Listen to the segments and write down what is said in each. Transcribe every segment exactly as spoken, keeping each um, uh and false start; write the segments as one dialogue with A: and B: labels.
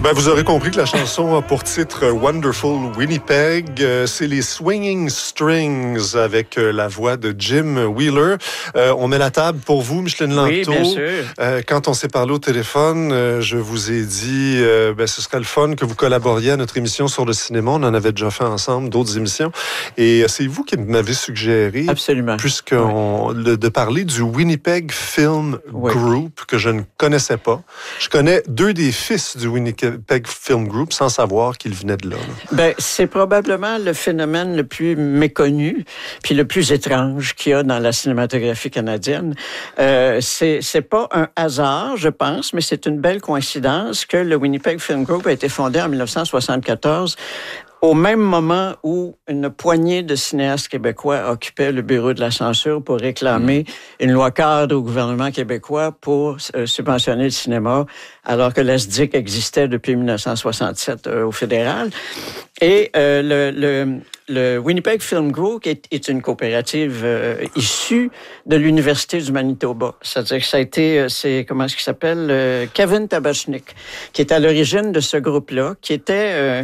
A: Ben, vous aurez compris que la chanson a pour titre Wonderful Winnipeg. Euh, c'est les Swinging Strings avec euh, la voix de Jim Wheeler. Euh, on met la table pour vous, Micheline Lanto.
B: Oui, bien sûr.
A: Euh, quand on s'est parlé au téléphone, euh, je vous ai dit euh, ben, ce serait le fun que vous collaboriez à notre émission sur le cinéma. On en avait déjà fait ensemble d'autres émissions. Et c'est vous qui m'avez suggéré,
B: absolument,
A: puisque on, le, de parler du Winnipeg Film
B: oui.
A: Group, que je ne connaissais pas. Je connais deux des fils du Winnipeg Film Group sans savoir qu'il venait de là. là.
B: Ben, c'est probablement le phénomène le plus méconnu puis le plus étrange qu'il y a dans la cinématographie canadienne. Euh, c'est, c'est pas un hasard, je pense, mais c'est une belle coïncidence que le Winnipeg Film Group a été fondé en dix-neuf cent soixante-quatorze au même moment où une poignée de cinéastes québécois occupaient le bureau de la censure pour réclamer mmh. une loi cadre au gouvernement québécois pour euh, subventionner le cinéma, alors que l'A S D I C existait depuis dix-neuf cent soixante-sept euh, au fédéral. Et euh, le, le, le Winnipeg Film Group est, est une coopérative euh, issue de l'Université du Manitoba. C'est-à-dire que ça a été, c'est, comment est-ce qu'il s'appelle, euh, Kevin Tabachnik, qui est à l'origine de ce groupe-là, qui était... Euh,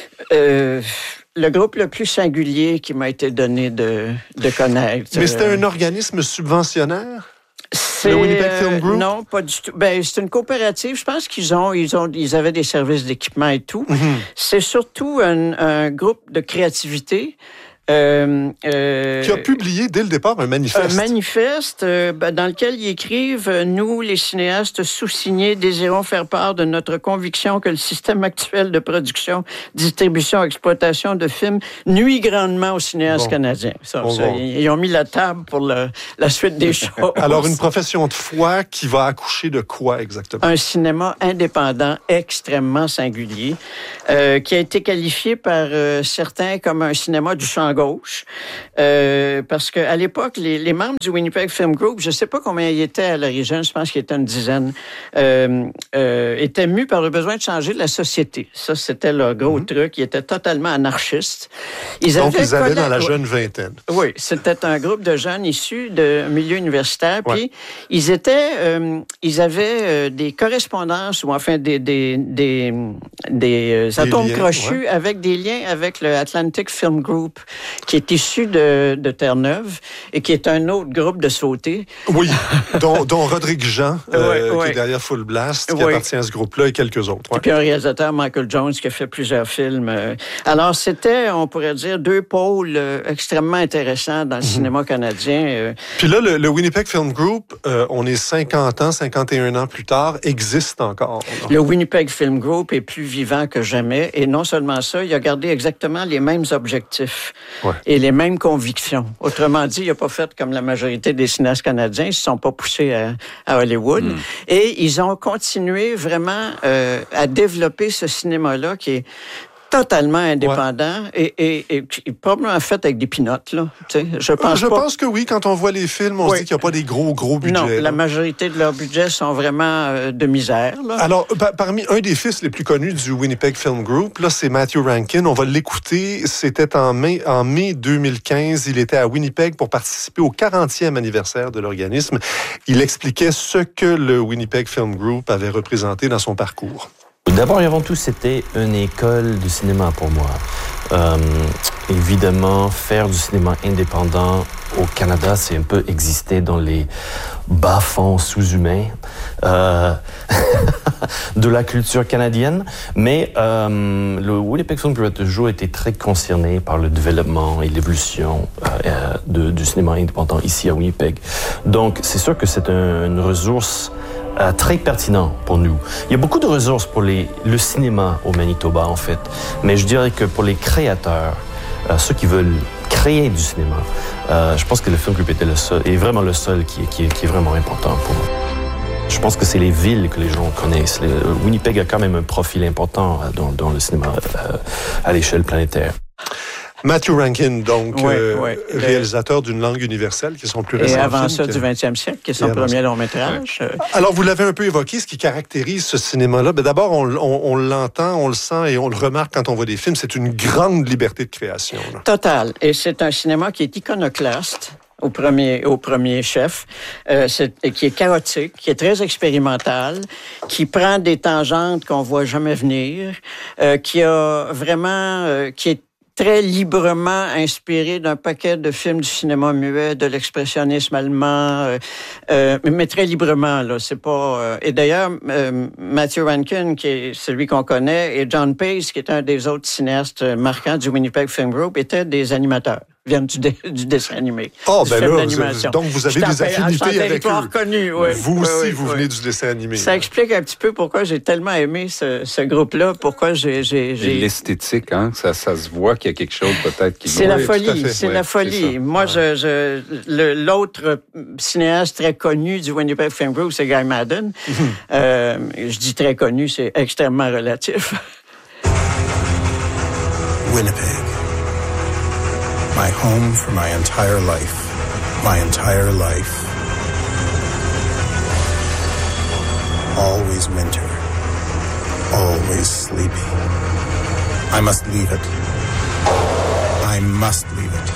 B: euh, le groupe le plus singulier qui m'a été donné de, de connaître.
A: Mais c'était un organisme subventionnaire?
B: C'est,
A: le Winnipeg Film Group?
B: Euh, non, pas du tout. Ben, c'est une coopérative. Je pense qu'ils ont, ils ont, ils avaient des services d'équipement et tout. Mm-hmm. C'est surtout un, un groupe de créativité. Euh, euh,
A: qui a publié dès le départ un manifeste.
B: Un manifeste euh, ben, dans lequel ils écrivent « Nous, les cinéastes sous-signés, désirons faire part de notre conviction que le système actuel de production, distribution, exploitation de films nuit grandement aux cinéastes bon. canadiens. » Ça, bon, ça, bon. Ils, ils ont mis la table pour le, la suite des choses.
A: Alors, une profession de foi qui va accoucher de quoi exactement?
B: Un cinéma indépendant extrêmement singulier euh, qui a été qualifié par euh, certains comme un cinéma du champ gauche, euh, parce qu'à l'époque, les, les membres du Winnipeg Film Group, je ne sais pas combien ils étaient à l'origine, je pense qu'ils étaient une dizaine, euh, euh, étaient mus par le besoin de changer la société. Ça, c'était leur gros mm-hmm. truc. Ils étaient totalement anarchistes.
A: Ils Donc, avaient ils avaient dans la jeune vingtaine.
B: Oui, c'était un groupe de jeunes issus de milieu universitaire. Puis, ouais. ils étaient, euh, ils avaient euh, des correspondances, ou enfin des, des, des, des, des atomes liens, crochus ouais. avec des liens avec le Atlantic Film Group, qui est issu de, de Terre-Neuve et qui est un autre groupe de sautés.
A: Oui, dont, dont Rodrigue Jean, euh, oui, oui. qui est derrière Full Blast, qui oui. appartient à ce groupe-là, et quelques autres. Ouais.
B: Et puis un réalisateur, Michael Jones, qui a fait plusieurs films. Alors, c'était, on pourrait dire, deux pôles euh, extrêmement intéressants dans le mm-hmm. cinéma canadien. Euh.
A: Puis là, le, le Winnipeg Film Group, euh, on est cinquante ans, cinquante et un ans plus tard, existe encore.
B: Non? Le Winnipeg Film Group est plus vivant que jamais. Et non seulement ça, il a gardé exactement les mêmes objectifs. Ouais. Et les mêmes convictions. Autrement dit, il n'a pas fait comme la majorité des cinéastes canadiens. Ils ne se sont pas poussés à, à Hollywood. Mm. Et ils ont continué vraiment euh, à développer ce cinéma-là qui est totalement indépendant ouais. et, et, et, et probablement fait avec des pinottes, là. Tu sais, je pense
A: Je
B: pas...
A: pense que oui. Quand on voit les films, on oui. se dit qu'il n'y a pas des gros, gros budgets.
B: Non,
A: là.
B: La majorité de leurs budgets sont vraiment euh, de misère. Là.
A: Alors, pa- parmi un des fils les plus connus du Winnipeg Film Group, là, c'est Matthew Rankin. On va l'écouter. C'était en mai, en mai deux mille quinze. Il était à Winnipeg pour participer au quarantième anniversaire de l'organisme. Il expliquait ce que le Winnipeg Film Group avait représenté dans son parcours.
C: D'abord et avant tout, c'était une école de cinéma pour moi. Euh, évidemment, faire du cinéma indépendant au Canada, c'est un peu exister dans les bas-fonds sous-humains euh, de la culture canadienne. Mais euh, le Winnipeg Film Group a toujours été très concerné par le développement et l'évolution euh, de, du cinéma indépendant ici à Winnipeg. Donc, c'est sûr que c'est un, une ressource Euh, très pertinent pour nous. Il y a beaucoup de ressources pour les, le cinéma au Manitoba, en fait. Mais je dirais que pour les créateurs, euh, ceux qui veulent créer du cinéma, euh, je pense que le Film Group était le seul, est vraiment le seul qui, qui, qui est vraiment important pour nous. Je pense que c'est les villes que les gens connaissent. Le, Winnipeg a quand même un profil important dans, dans le cinéma euh, à l'échelle planétaire.
A: Matthew Rankin, donc,
B: oui,
A: euh,
B: oui.
A: réalisateur d'une langue universelle, qui est son plus récent
B: Et avant
A: film,
B: ça,
A: que...
B: du vingtième siècle, qui est son premier long-métrage.
A: Ouais. Alors, vous l'avez un peu évoqué, ce qui caractérise ce cinéma-là. Ben, d'abord, on, on, on l'entend, on le sent et on le remarque quand on voit des films. C'est une grande liberté de création. Là.
B: Total. Et c'est un cinéma qui est iconoclaste. au premier, au premier chef, euh, c'est, qui est chaotique, qui est très expérimental, qui prend des tangentes qu'on voit jamais venir, euh, qui a vraiment, euh, qui est très librement inspiré d'un paquet de films du cinéma muet, de l'expressionnisme allemand, euh, euh, mais très librement, là. C'est pas. Euh, et d'ailleurs, euh, Matthew Rankin, qui est celui qu'on connaît, et John Pace, qui est un des autres cinéastes marquants du Winnipeg Film Group, étaient des animateurs. Viennent du, dé, du dessin animé.
A: Oh,
B: du
A: ben
B: film
A: là,
B: d'animation.
A: donc vous avez des affinités avec eux.
B: Connu, oui.
A: Vous aussi,
B: oui, oui,
A: vous
B: oui.
A: venez du dessin animé.
B: Ça explique un petit peu pourquoi j'ai tellement aimé ce, ce groupe-là, pourquoi j'ai... j'ai, j'ai...
D: L'esthétique, hein, ça, ça se voit qu'il y a quelque chose peut-être qui...
B: C'est la
A: oui,
B: folie, c'est
D: ouais,
B: la folie.
D: c'est
B: Moi,
A: ouais.
B: je, je, le, l'autre cinéaste très connu du Winnipeg Film Group, c'est Guy Maddin. Mm-hmm. euh, je dis très connu, c'est extrêmement relatif.
E: Winnipeg. My home for my entire life. My entire life. Always winter. Always sleepy. I must leave it. I must leave it.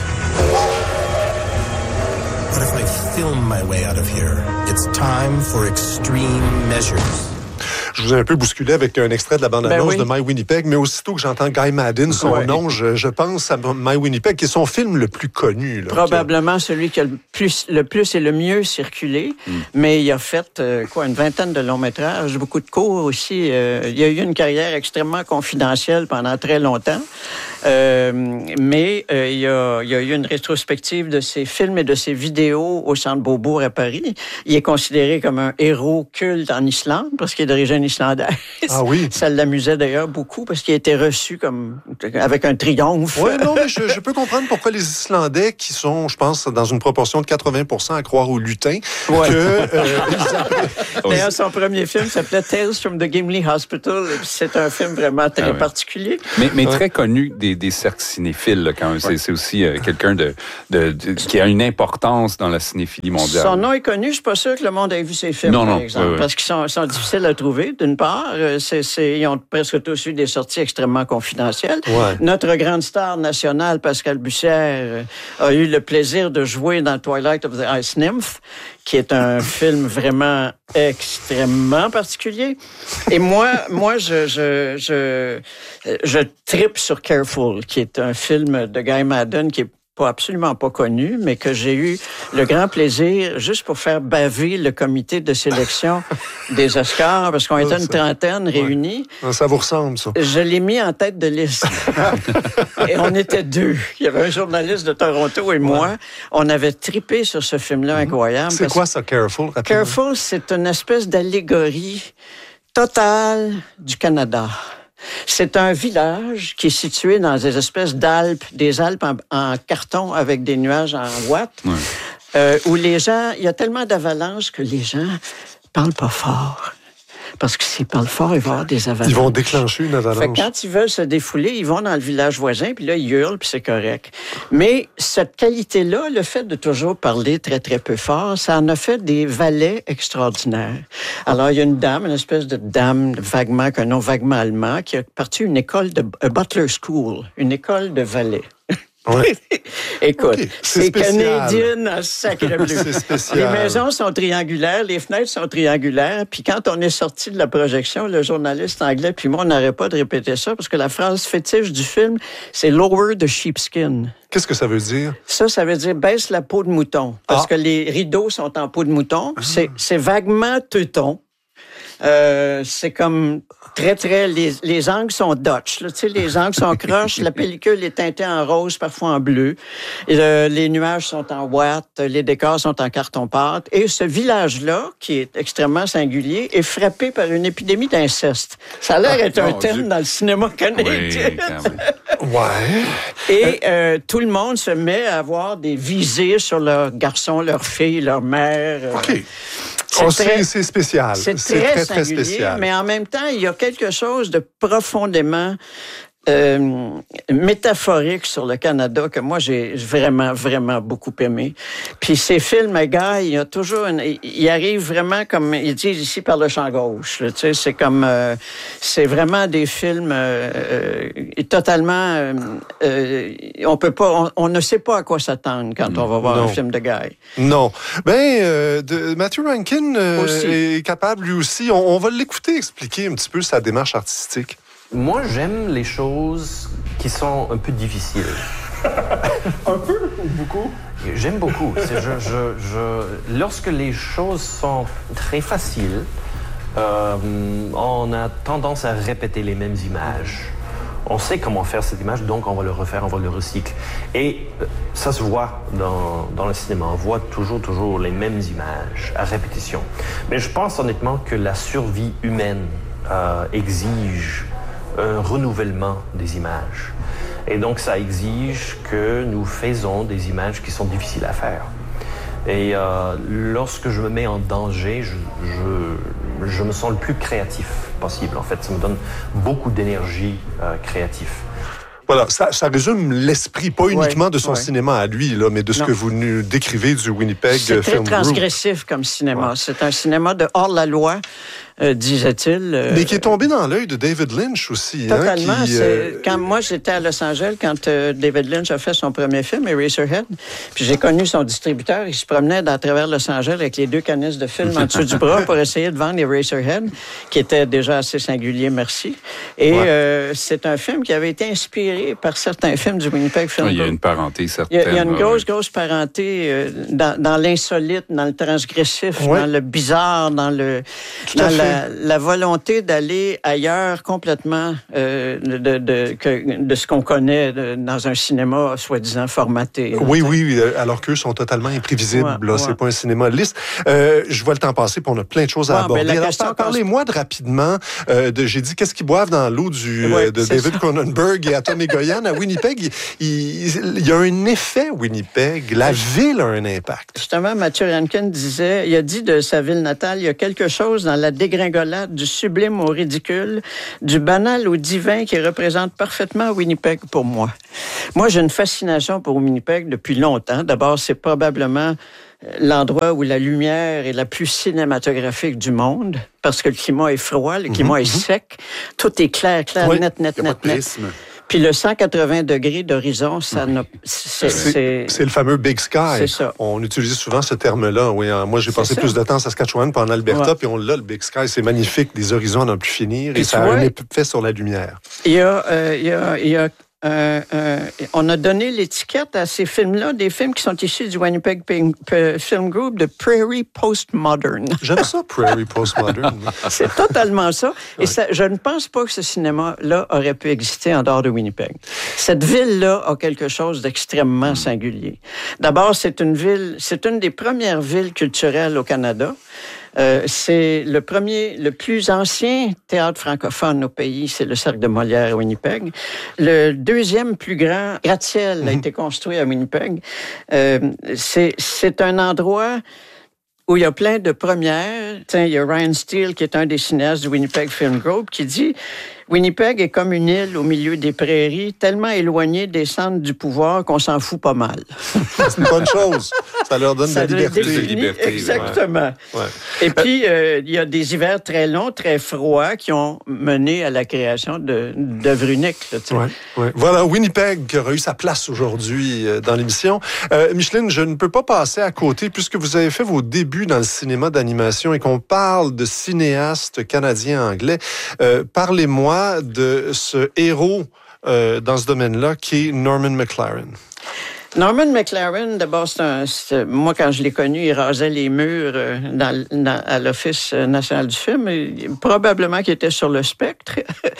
E: But if I film my way out of here, it's time for extreme measures.
A: Je vous ai un peu bousculé avec un extrait de la bande-annonce
B: ben oui.
A: de My Winnipeg, mais aussitôt que j'entends Guy Maddin, son
B: ouais.
A: nom, je, je pense à My Winnipeg, qui est son film le plus connu. Là,
B: Probablement qui... celui qui a le plus, le plus et le mieux circulé, mm. mais il a fait euh, quoi, une vingtaine de longs métrages, beaucoup de courts aussi. Euh, il a eu une carrière extrêmement confidentielle pendant très longtemps, euh, mais euh, il, a, il a eu une rétrospective de ses films et de ses vidéos au Centre Beaubourg à Paris. Il est considéré comme un héros culte en Islande, parce qu'il est d'origine islandaise.
A: Ah oui?
B: Ça l'amusait d'ailleurs beaucoup parce qu'il a été reçu comme avec un triomphe.
A: Oui, non, mais je, je peux comprendre pourquoi les Islandais, qui sont, je pense, dans une proportion de quatre-vingts pour cent à croire aux lutins,
B: ouais.
A: que... Euh, ils...
B: D'ailleurs, son premier film s'appelait Tales from the Gimli Hospital. C'est un film vraiment très ah ouais. particulier.
D: Mais, mais ouais. très connu des, des cercles cinéphiles, là, quand même. Ouais. C'est, c'est aussi euh, quelqu'un de, de, de, qui a une importance dans la cinéphilie mondiale.
B: Son nom est connu. Je suis pas sûr que le monde ait vu ses films,
D: non,
B: par
D: non,
B: exemple,
D: ouais, ouais.
B: parce qu'ils sont, sont difficiles à trouver. D'une part, c'est, c'est, ils ont presque tous eu des sorties extrêmement confidentielles.
A: Ouais.
B: Notre grande star nationale, Pascal Bussière, a eu le plaisir de jouer dans Twilight of the Ice Nymph, qui est un film vraiment extrêmement particulier. Et moi, moi, je, je, je, je tripe sur Careful, qui est un film de Guy Maddin qui est pas absolument pas connu, mais que j'ai eu le grand plaisir, juste pour faire baver le comité de sélection des Oscars, parce qu'on était une trentaine réunis.
A: Ouais. Ça vous ressemble, ça.
B: Je l'ai mis en tête de liste. Et on était deux. Il y avait un journaliste de Toronto et moi. Ouais. On avait tripé sur ce film-là incroyable.
A: C'est quoi ça, Careful? Rapidement?
B: Careful, c'est une espèce d'allégorie totale du Canada. C'est un village qui est situé dans des espèces d'Alpes, des Alpes en, en carton avec des nuages en ouate, ouais. euh, où les gens, il y a tellement d'avalanches que les gens parlent pas fort. Parce que s'ils parlent fort, il va y avoir des avalanches.
A: Ils vont déclencher une avalanche.
B: Fait que quand ils veulent se défouler, ils vont dans le village voisin, puis là, ils hurlent, puis c'est correct. Mais cette qualité-là, le fait de toujours parler très, très peu fort, ça en a fait des valets extraordinaires. Alors, il y a une dame, une espèce de dame vaguement, qu'un nom vaguement allemand, qui a parti une école de a Butler School, une école de valets.
A: Ouais.
B: Écoute,
A: okay. c'est,
B: c'est
A: spécial.
B: Canadien en sacré bleu.
A: C'est spécial.
B: Les maisons sont triangulaires, les fenêtres sont triangulaires, puis quand on est sorti de la projection, le journaliste anglais puis moi, on n'arrêtait pas de répéter ça, parce que la phrase fétiche du film, c'est « lower the sheepskin ».
A: Qu'est-ce que ça veut dire?
B: Ça, ça veut dire « baisse la peau de mouton », parce ah. que les rideaux sont en peau de mouton. Ah. C'est, c'est vaguement teuton. Euh, c'est comme très, très... Les, les angles sont Dutch. Là, tu sais, les angles sont croches. La pellicule est teintée en rose, parfois en bleu. Et, euh, les nuages sont en ouate. Les décors sont en carton-pâte. Et ce village-là, qui est extrêmement singulier, est frappé par une épidémie d'inceste. Ça a l'air d'être ah, un thème Dieu. Dans le cinéma canadien.
A: Oui, ouais.
B: Et euh, tout le monde se met à avoir des visées sur leurs garçons, leurs filles, leurs mères.
A: OK. C'est, oh, très, c'est, c'est spécial.
B: C'est,
A: c'est
B: très,
A: très,
B: singulier,
A: très spécial.
B: Mais en même temps, il y a quelque chose de profondément euh, métaphorique sur le Canada que moi, j'ai vraiment, vraiment beaucoup aimé. Puis ces films, à Guy, il y a toujours... Une, il arrive vraiment, comme ils disent ici, par le champ gauche. Là, tu sais, c'est comme... Euh, c'est vraiment des films euh, euh, totalement... Euh, euh, on peut pas... On, on ne sait pas à quoi s'attendre quand on va voir
A: non.
B: un film de Guy.
A: Non. Ben, euh, de, Matthew Rankin euh, est capable, lui aussi. On, on va l'écouter expliquer un petit peu sa démarche artistique.
C: Moi, j'aime les choses qui sont un peu difficiles.
A: Un peu ou beaucoup?
C: J'aime beaucoup. C'est, je, je, je, lorsque les choses sont très faciles, euh, on a tendance à répéter les mêmes images. On sait comment faire cette image, donc on va le refaire, on va le recycler. Et ça se voit dans, dans le cinéma. On voit toujours, toujours les mêmes images à répétition. Mais je pense honnêtement que la survie humaine euh, exige un renouvellement des images. Et donc, ça exige que nous faisons des images qui sont difficiles à faire. Et euh, lorsque je me mets en danger, je, je, je me sens le plus créatif possible, en fait. Ça me donne beaucoup d'énergie euh, créative.
A: Voilà, ça, ça résume l'esprit, pas uniquement
B: ouais,
A: de son
B: ouais.
A: cinéma à lui, là, mais de ce
B: non.
A: que vous nous décrivez du Winnipeg
B: C'est
A: Film
B: très
A: Group.
B: transgressif comme cinéma. Ouais. C'est un cinéma de hors-la-loi, euh, disait-il. Euh,
A: mais qui est tombé dans l'œil de David Lynch aussi.
B: Totalement.
A: Hein, qui,
B: euh... Quand moi, j'étais à Los Angeles, quand euh, David Lynch a fait son premier film, Eraserhead, puis j'ai connu son distributeur, il se promenait à travers Los Angeles avec les deux canisses de film en dessous du bras pour essayer de vendre Eraserhead, qui était déjà assez singulier, merci. Et ouais. euh, c'est un film qui avait été inspiré par certains films du Winnipeg Film Group.
D: Il y a une parenté certaine.
B: Il y a, il y a une grosse, grosse parenté euh, dans, dans l'insolite, dans le transgressif, ouais. dans le bizarre, dans, le, dans la, la volonté d'aller ailleurs complètement euh, de, de, que, de ce qu'on connaît de, dans un cinéma soi-disant formaté.
A: Oui, hein, oui, alors qu'eux sont totalement imprévisibles. Ouais, là, ouais. C'est pas un cinéma lisse. Euh, je vois le temps passer, puis on a plein de choses à ouais, aborder. Ben, alors, par, parlez-moi de, rapidement euh, de, j'ai dit, qu'est-ce qu'ils boivent dans l'eau du, ouais, de David ça. Cronenberg et Atom Egoyan à Winnipeg. Il, il, il y a un effet, Winnipeg. La ville a un impact.
B: Justement, Matthew Rankin disait, il a dit de sa ville natale, il y a quelque chose dans la dégringolade du sublime au ridicule, du banal au divin qui représente parfaitement Winnipeg pour moi. Moi, j'ai une fascination pour Winnipeg depuis longtemps. D'abord, c'est probablement l'endroit où la lumière est la plus cinématographique du monde, parce que le climat est froid, le climat mm-hmm. est sec, tout est clair, clair, oui. net, net, net, net. Puis le cent quatre-vingts degrés d'horizon, ça n'a...
A: C'est, c'est, c'est le fameux Big Sky.
B: C'est ça.
A: On utilise souvent ce terme-là. Oui, moi, j'ai passé plus de temps en Saskatchewan puis en Alberta, ouais. puis on l'a, le Big Sky. C'est magnifique, des horizons à n'en plus finir, et, et ça a vois, un effet sur la lumière.
B: Il y a... Euh, il y a, il y a Euh, euh, on a donné l'étiquette à ces films-là, des films qui sont issus du Winnipeg Film Group de Prairie Postmodern.
A: J'aime ça, Prairie Postmodern.
B: C'est totalement ça. Et ouais. ça, je ne pense pas que ce cinéma-là aurait pu exister en dehors de Winnipeg. Cette ville-là a quelque chose d'extrêmement mm. singulier. D'abord, c'est une ville, c'est une des premières villes culturelles au Canada. Euh, c'est le premier, le plus ancien théâtre francophone au pays, c'est le Cercle de Molière à Winnipeg. Le deuxième plus grand gratte-ciel mm-hmm. a été construit à Winnipeg. Euh, c'est, c'est un endroit où il y a plein de premières. Tiens, il y a Ryan Steele, qui est un des cinéastes du Winnipeg Film Group, qui dit « Winnipeg est comme une île au milieu des prairies, tellement éloignée des centres du pouvoir qu'on s'en fout pas mal. »
A: C'est une bonne chose. Ça leur donne
B: ça
A: de la liberté.
B: liberté. Exactement. Ouais. Ouais. Et puis, euh, il y a des hivers très longs, très froids, qui ont mené à la création de, d'œuvres uniques. Là,
A: ouais, ouais. Voilà, Winnipeg qui aura eu sa place aujourd'hui euh, dans l'émission. Euh, Micheline, je ne peux pas passer à côté, puisque vous avez fait vos débuts dans le cinéma d'animation et qu'on parle de cinéastes canadiens-anglais. Euh, parlez-moi de ce héros euh, dans ce domaine-là qui est Norman McLaren.
B: Norman McLaren, d'abord, c'est un, c'est, moi, quand je l'ai connu, il rasait les murs euh, dans, dans, à l'Office national du film. Et, probablement qu'il était sur le spectre.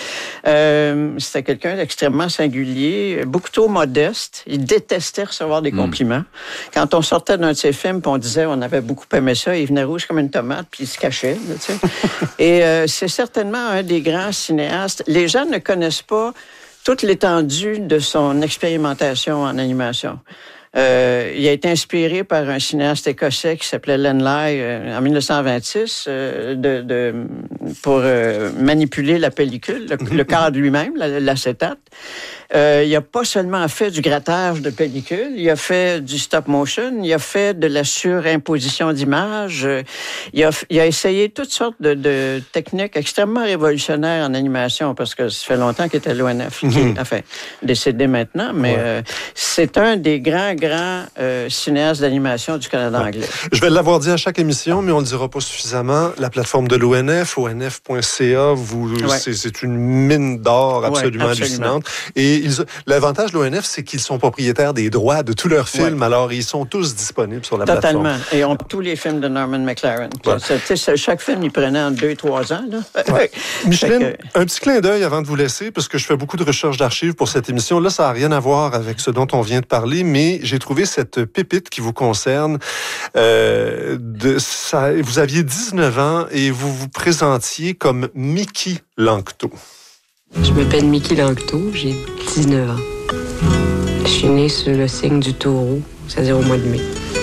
B: euh, c'était quelqu'un d'extrêmement singulier, beaucoup trop modeste. Il détestait recevoir des compliments. Mm. Quand on sortait d'un de ses films, puis on disait on avait beaucoup aimé ça, il venait rouge comme une tomate, puis il se cachait. Là, tu sais. Et euh, c'est certainement un des grands cinéastes. Les gens ne connaissent pas toute l'étendue de son expérimentation en animation. Euh, il a été inspiré par un cinéaste écossais qui s'appelait Len Lye euh, en dix-neuf cent vingt-six euh, de, de, pour euh, manipuler la pellicule, le, le cadre lui-même, l'acétate. Euh, il a pas seulement fait du grattage de pellicule, il a fait du stop motion, il a fait de la surimposition d'images, euh, il, a, il a essayé toutes sortes de, de techniques extrêmement révolutionnaires en animation, parce que ça fait longtemps qu'il était à l'O N F, mm-hmm. qui est, enfin, décédé maintenant, mais ouais. euh, c'est un des grands, grands euh, cinéastes d'animation du Canada ouais. anglais.
A: Je vais l'avoir dit à chaque émission, mais on ne le dira pas suffisamment. La plateforme de l'O N F, O N F point C A, vous, ouais. c'est, c'est une mine d'or absolument, ouais, absolument. hallucinante. Et ils, l'avantage de l'O N F, c'est qu'ils sont propriétaires des droits de tous leurs films, ouais. alors ils sont tous disponibles sur la
B: Totalement.
A: plateforme.
B: Et on tous les films de Norman McLaren. Ouais. C'est, c'est, chaque film, il prenait en deux, trois ans. Là.
A: Ouais. Micheline, que... un petit clin d'œil avant de vous laisser, parce que je fais beaucoup de recherches d'archives pour cette émission. Là, ça n'a rien à voir avec ce dont on vient de parler, mais j'ai trouvé cette pépite qui vous concerne. Euh, de, ça, vous aviez dix-neuf ans et vous vous présentiez comme Mickey Lanctot.
F: Je m'appelle Mickey Lanctot, j'ai dix-neuf ans. Je suis née sur le signe du taureau, c'est-à-dire au mois de mai.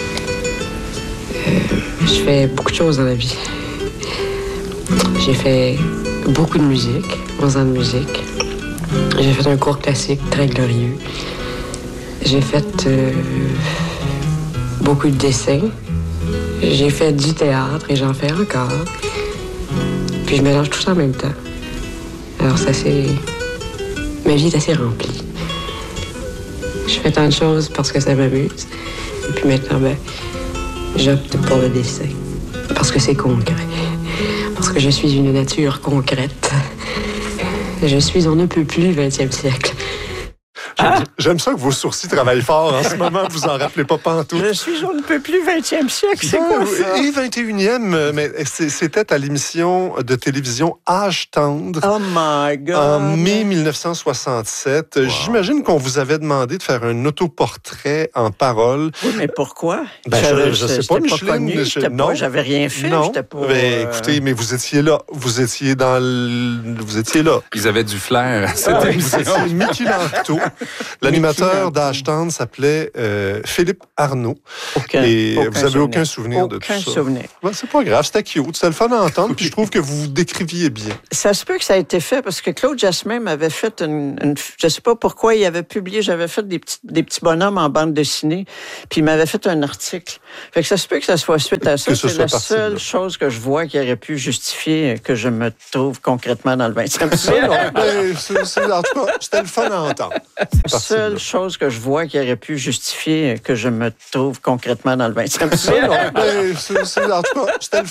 F: Euh, je fais beaucoup de choses dans la vie. J'ai fait beaucoup de musique, onze ans de musique. J'ai fait un cours classique très glorieux. J'ai fait euh, beaucoup de dessins. J'ai fait du théâtre et j'en fais encore. Puis je mélange tout ça en même temps. Alors ça, c'est... Ma vie est assez remplie. Je fais tant de choses parce que ça m'amuse. Et puis maintenant, ben, j'opte pour le dessin. Parce que c'est concret. Parce que je suis une nature concrète. Je suis on ne peut plus vingtième siècle.
A: Ah! J'aime ça que vos sourcils travaillent fort en ce moment, vous en rappelez pas pantoute.
B: Je suis on ne peut plus vingtième siècle, c'est quoi ça?
A: Et vingt et unième, mais c'était à l'émission de télévision Âge tendre.
B: Oh my God!
A: En mai dix-neuf cent soixante-sept. Wow. J'imagine qu'on vous avait demandé de faire un autoportrait en parole.
B: Oui, mais pourquoi?
A: Ben, je, je sais pas, Micheline.
B: Pas je, non, pas, j'avais rien fait.
A: Non.
B: Pas,
A: ben, euh... écoutez, mais vous étiez là. Vous étiez dans le... Vous étiez là.
D: Ils avaient du flair.
A: Ah, vous étiez Mickey Lanctot. L'animateur d'Âge tendre s'appelait euh, Philippe Arnaud.
B: Aucun,
A: et
B: aucun
A: vous avez
B: souvenir.
A: aucun souvenir
B: aucun
A: de tout ça.
B: Aucun souvenir.
A: Ben, c'est pas grave, c'était cute. C'était le fun à entendre. Puis je trouve que vous vous décriviez bien.
B: Ça se peut que ça a été fait parce que Claude Jasmin m'avait fait une, une... Je sais pas pourquoi il avait publié. J'avais fait des petits, des petits bonhommes en bande dessinée. Puis il m'avait fait un article. Fait que ça se peut que ça soit suite à ça. C'est la seule chose que je vois qui aurait pu justifier que je me trouve concrètement dans le vingtième siècle.
A: ben, c'est, c'est, en tout cas, c'était le fun à entendre.
B: La seule chose que je vois qui aurait pu justifier que je me trouve concrètement dans le vingtième siècle.
A: ben, c'est, c'est, en tout cas, c'était le